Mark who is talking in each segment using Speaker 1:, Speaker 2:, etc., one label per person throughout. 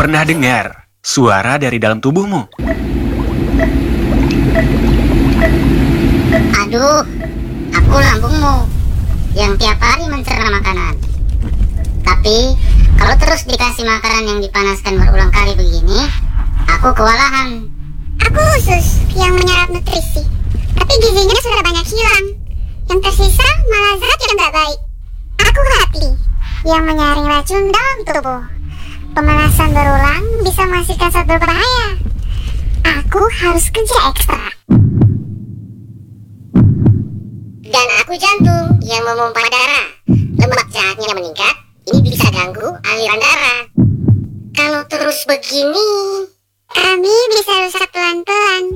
Speaker 1: Pernah dengar suara dari dalam tubuhmu?
Speaker 2: Aduh, aku lambungmu yang tiap hari mencerna makanan. Tapi kalau terus dikasih makanan yang dipanaskan berulang kali begini, aku kewalahan.
Speaker 3: Aku usus yang menyerap nutrisi, tapi gizinya sudah banyak hilang. Yang tersisa malah zat yang gak baik. Aku hati yang menyaring racun dalam tubuh. Pemanasan berulang bisa menghasilkan zat berbahaya. Aku harus kerja ekstra.
Speaker 2: Dan aku jantung yang memompa darah. Lemak jahatnya meningkat, ini bisa ganggu aliran darah. Kalau terus begini,
Speaker 3: Kami bisa rusak pelan-pelan.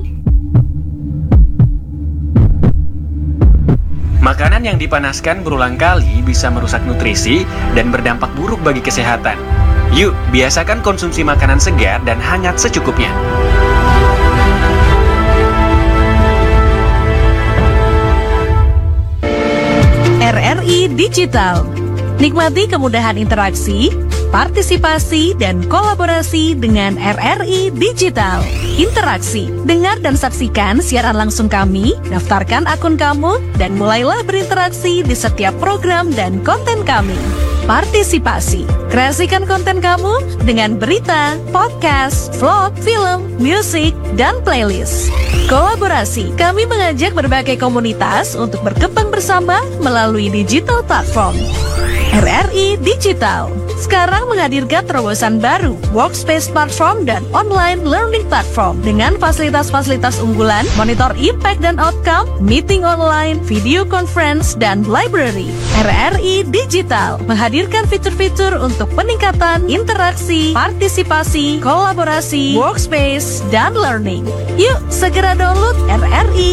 Speaker 1: Makanan yang dipanaskan berulang kali bisa merusak nutrisi dan berdampak buruk bagi kesehatan. Yuk, biasakan konsumsi makanan segar dan hangat secukupnya.
Speaker 4: RRI Digital. Nikmati kemudahan interaksi, partisipasi, dan kolaborasi dengan RRI Digital. Interaksi, dengar dan saksikan siaran langsung kami, daftarkan akun kamu, dan mulailah berinteraksi di setiap program dan konten kami. Partisipasi, kreasikan konten kamu dengan berita, podcast, vlog, film, musik, dan playlist. Kolaborasi, kami mengajak berbagai komunitas untuk berkembang bersama melalui digital platform. RRI Digital sekarang menghadirkan terobosan baru, workspace platform dan online learning platform dengan fasilitas-fasilitas unggulan, monitor impact dan outcome, meeting online, video conference, dan library. RRI Digital menghadirkan fitur-fitur untuk peningkatan interaksi, partisipasi, kolaborasi, workspace, dan learning. Yuk, segera download RRI